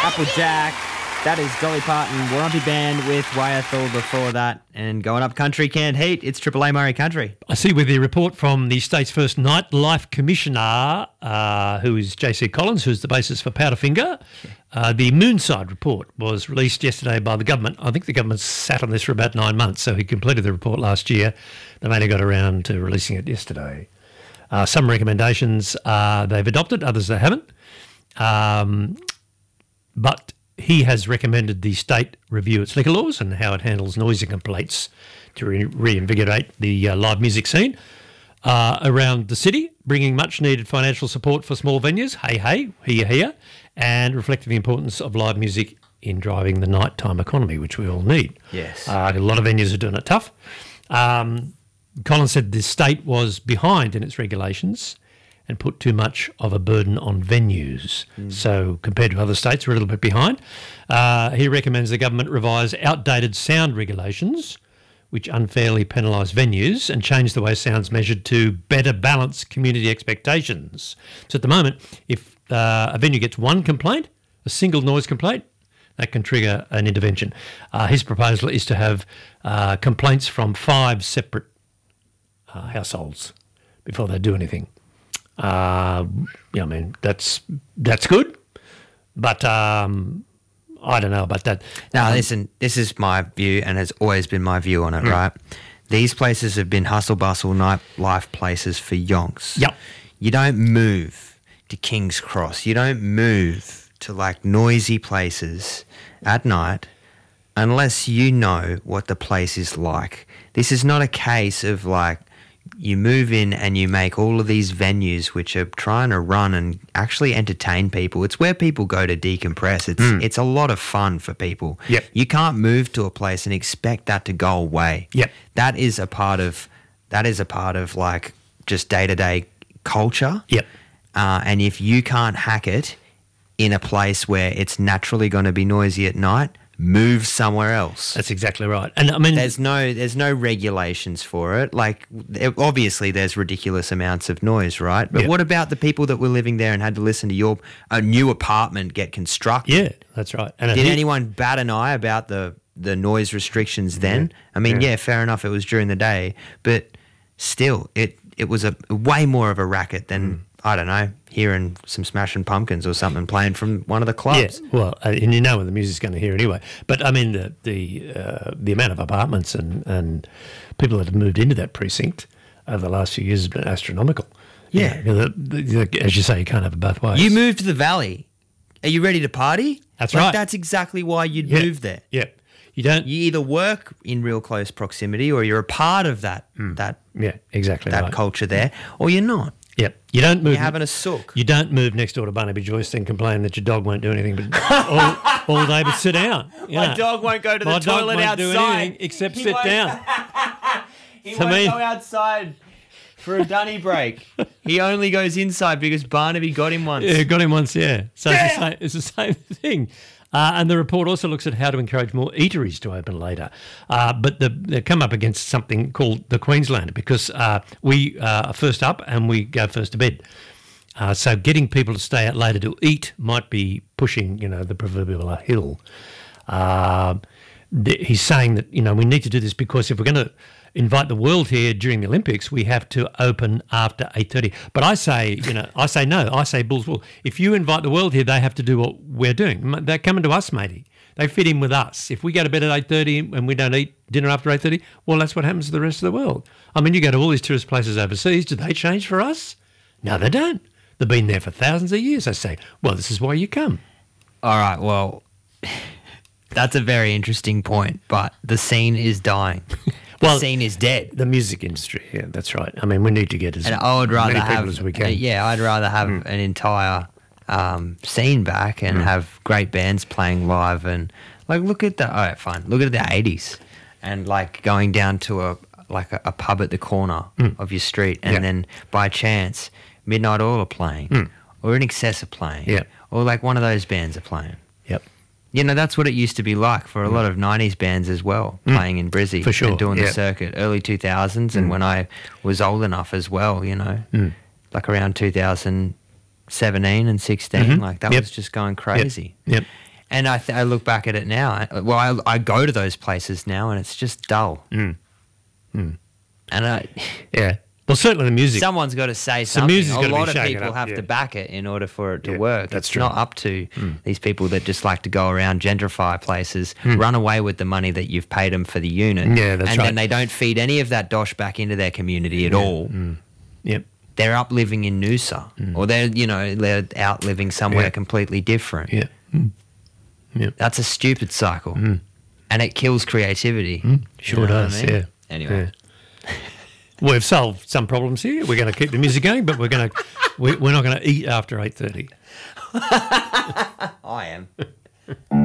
Applejack. That is Dolly Parton, Warumpi Band with Wyethel before that. And going up country can't heat, it's Triple A Murray Country. I see with the report from the state's first Nightlife Commissioner, who is JC Collins, who's the basis for Powderfinger. The Moonside report was released yesterday by the government. I think the government sat on this for about 9 months, so he completed the report last year. They've only got around to releasing it yesterday. Some recommendations they've adopted, others they haven't. But he has recommended the state review its liquor laws and how it handles noise and complaints to reinvigorate the live music scene around the city, bringing much-needed financial support for small venues, hey, here, and reflecting the importance of live music in driving the nighttime economy, which we all need. Yes. A lot of venues are doing it tough. Collins said the state was behind in its regulations and put too much of a burden on venues. So compared to other states, we're a little bit behind. He recommends the government revise outdated sound regulations, which unfairly penalise venues, and change the way sound's measured to better balance community expectations. So at the moment, if a venue gets one complaint, a single noise complaint, that can trigger an intervention. His proposal is to have complaints from 5 separate households before they do anything. I mean, that's good, but I don't know about that. Now, listen, this is my view and has always been my view on it, right? These places have been hustle-bustle nightlife places for yonks. Yep. You don't move to King's Cross. You don't move to, like, noisy places at night unless you know what the place is like. This is not a case of, like, you move in and you make all of these venues which are trying to run and actually entertain people. It's where people go to decompress. It's a lot of fun for people. Yep. You can't move to a place and expect that to go away. Yep. That is a part of like just day-to-day culture. Yep. And if you can't hack it in a place where it's naturally going to be noisy at night, move somewhere else. That's exactly right. And I mean, there's no regulations for it. Like, obviously there's ridiculous amounts of noise, right? But what about the people that were living there and had to listen to a new apartment get constructed? Yeah, that's right. And did anyone bat an eye about the noise restrictions then? I mean, fair enough, it was during the day, but still, it was a way more of a racket than I don't know, hearing some Smashing Pumpkins or something playing from one of the clubs. Yeah, well, and you know when the music's going to hear anyway. But I mean, the amount of apartments and people that have moved into that precinct over the last few years has been astronomical. Yeah. As you say, you can't have it both ways. You moved to the Valley. Are you ready to party? That's right. That's exactly why you'd move there. Yeah. You either work in real close proximity or you're a part of that culture there, or you're not. Yep. You don't move. You're having a sook. You don't move next door to Barnaby Joyce and complain that your dog won't do anything but all day but sit down. My dog won't go to the toilet outside. Do anything except sit down. He won't go outside for a dunny break. He only goes inside because Barnaby got him once. Yeah, got him once, yeah. So it's the same thing. And the report also looks at how to encourage more eateries to open later. But they come up against something called the Queenslander because we are first up and we go first to bed. So getting people to stay out later to eat might be pushing, the proverbial hill. He's saying that, we need to do this because if we're going to invite the world here during the Olympics, we have to open after 8:30. But I say no. I say Bulls will. If you invite the world here, they have to do what we're doing. They're coming to us, matey. They fit in with us. If we go to bed at 8:30 and we don't eat dinner after 8:30, well, that's what happens to the rest of the world. I mean, you go to all these tourist places overseas. Do they change for us? No, they don't. They've been there for thousands of years. I say, well, this is why you come. All right, well, that's a very interesting point, but the scene is dying. The scene is dead. The music industry, yeah, that's right. I mean, we need to get as many people as we can. I'd rather have an entire scene back and have great bands playing live and, like, look at the 80s and, like, going down to a pub at the corner of your street and then by chance Midnight Oil are playing or In Excess are playing or, like, one of those bands are playing. Yep. That's what it used to be like for a lot of 90s bands as well, playing in Brizzy for sure. and doing the circuit, early 2000s, and when I was old enough as well, like around 2017 and 16, like that was just going crazy. Yep. And I look back at it now. I go to those places now, and it's just dull. And Yeah. Well, certainly the music. someone's got to say something. music's A gotta be lot of shaken people up, have yeah. to back it in order for it to Yeah, work. that's It's true. not up to these people that just like to go around, gentrify places, run away with the money that you've paid them for the unit. Yeah, that's and right. then they don't feed any of that dosh back into their community at all. Yep. They're up living in Noosa, or they're out living somewhere Yeah. completely different. Yeah. Yep. That's a stupid cycle, and it kills creativity. Sure You know what I does. mean? Yeah. Anyway. Yeah. We've solved some problems here. We're going to keep the music going, but we're not going to eat after 8:30. I am.